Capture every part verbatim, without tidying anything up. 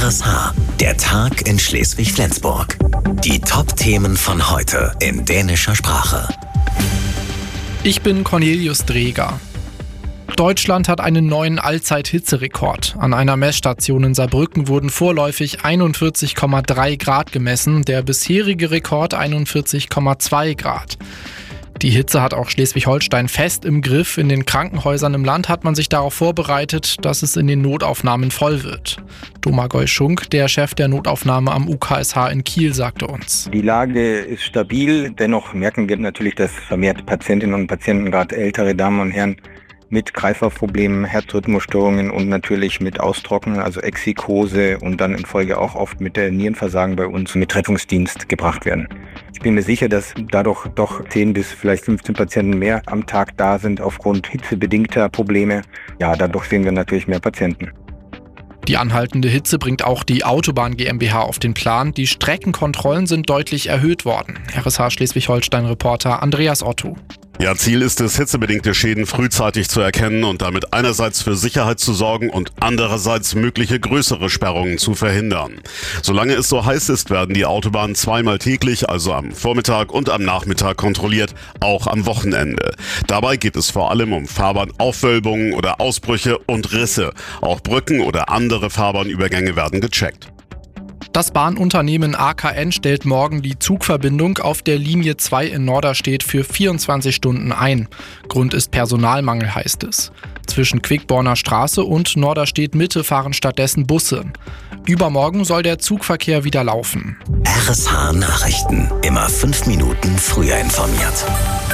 R S H, der Tag in Schleswig-Flensburg. Die Top-Themen von heute in dänischer Sprache. Ich bin Cornelius Dreger. Deutschland hat einen neuen Allzeit-Hitzerekord. An einer Messstation in Saarbrücken wurden vorläufig einundvierzig Komma drei Grad gemessen, der bisherige Rekord einundvierzig Komma zwei Grad. Die Hitze hat auch Schleswig-Holstein fest im Griff. In den Krankenhäusern im Land hat man sich darauf vorbereitet, dass es in den Notaufnahmen voll wird. Domagoj Schunk, der Chef der Notaufnahme am U K S H in Kiel, sagte uns: Die Lage ist stabil, dennoch merken wir natürlich, dass vermehrt Patientinnen und Patienten, gerade ältere Damen und Herren, mit Kreislaufproblemen, Herzrhythmusstörungen und natürlich mit Austrocknen, also Exikose und dann in Folge auch oft mit der Nierenversagen bei uns mit Rettungsdienst gebracht werden. Ich bin mir sicher, dass dadurch doch zehn bis vielleicht fünfzehn Patienten mehr am Tag da sind aufgrund hitzebedingter Probleme. Ja, dadurch sehen wir natürlich mehr Patienten. Die anhaltende Hitze bringt auch die Autobahn GmbH auf den Plan. Die Streckenkontrollen sind deutlich erhöht worden. R S H Schleswig-Holstein-Reporter Andreas Otto. Ja, Ziel ist es, hitzebedingte Schäden frühzeitig zu erkennen und damit einerseits für Sicherheit zu sorgen und andererseits mögliche größere Sperrungen zu verhindern. Solange es so heiß ist, werden die Autobahnen zweimal täglich, also am Vormittag und am Nachmittag kontrolliert, auch am Wochenende. Dabei geht es vor allem um Fahrbahnaufwölbungen oder Ausbrüche und Risse. Auch Brücken oder andere Fahrbahnübergänge werden gecheckt. Das Bahnunternehmen A K N stellt morgen die Zugverbindung auf der Linie zwei in Norderstedt für vierundzwanzig Stunden ein. Grund ist Personalmangel, heißt es. Zwischen Quickborner Straße und Norderstedt Mitte fahren stattdessen Busse. Übermorgen soll der Zugverkehr wieder laufen. R S H Nachrichten. Immer fünf Minuten früher informiert.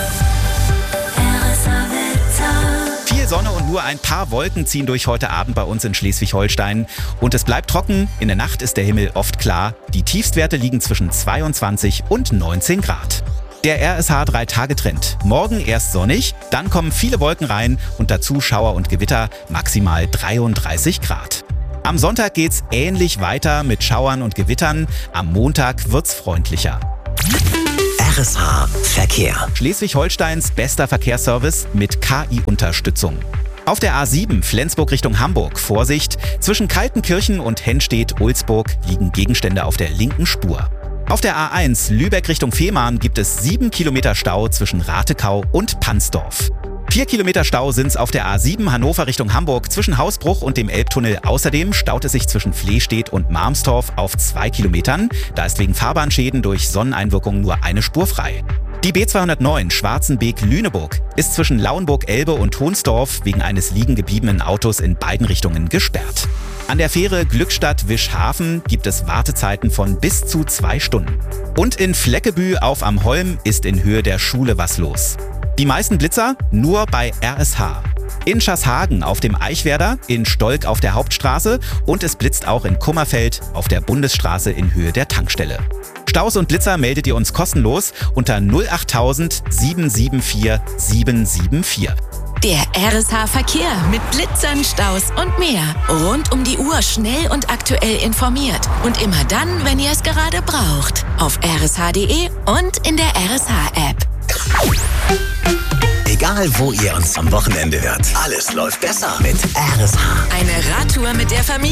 Viel Sonne und nur ein paar Wolken ziehen durch heute Abend bei uns in Schleswig-Holstein. Und es bleibt trocken. In der Nacht ist der Himmel oft klar. Die Tiefstwerte liegen zwischen zweiundzwanzig und neunzehn Grad. Der R S H drei Tage Trend. Morgen erst sonnig, dann kommen viele Wolken rein und dazu Schauer und Gewitter, maximal dreiunddreißig Grad. Am Sonntag geht's ähnlich weiter mit Schauern und Gewittern. Am Montag wird's freundlicher. R S H Verkehr. Schleswig-Holsteins bester Verkehrsservice mit K I-Unterstützung. Auf der A sieben Flensburg Richtung Hamburg, Vorsicht, zwischen Kaltenkirchen und Henstedt-Ulzburg liegen Gegenstände auf der linken Spur. Auf der A eins Lübeck Richtung Fehmarn gibt es sieben Kilometer Stau zwischen Ratekau und Pansdorf. Vier Kilometer Stau sind's auf der A sieben Hannover Richtung Hamburg zwischen Hausbruch und dem Elbtunnel. Außerdem staut es sich zwischen Flehstedt und Marmstorf auf zwei Kilometern. Da ist wegen Fahrbahnschäden durch Sonneneinwirkung nur eine Spur frei. Die B zweihundertneun Schwarzenbeek-Lüneburg ist zwischen Lauenburg-Elbe und Hohnsdorf wegen eines liegen gebliebenen Autos in beiden Richtungen gesperrt. An der Fähre Glückstadt-Wischhafen gibt es Wartezeiten von bis zu zwei Stunden. Und in Fleckebü auf am Holm ist in Höhe der Schule was los. Die meisten Blitzer nur bei R S H. In Schaßhagen auf dem Eichwerder, in Stolk auf der Hauptstraße und es blitzt auch in Kummerfeld auf der Bundesstraße in Höhe der Tankstelle. Staus und Blitzer meldet ihr uns kostenlos unter null acht tausend sieben sieben vier sieben sieben vier. Der R S H Verkehr mit Blitzern, Staus und mehr. Rund um die Uhr schnell und aktuell informiert. Und immer dann, wenn ihr es gerade braucht. Auf r s h punkt d e und in der R S H App. Egal wo ihr uns am Wochenende hört, alles läuft besser mit R S H. Eine Radtour mit der Familie.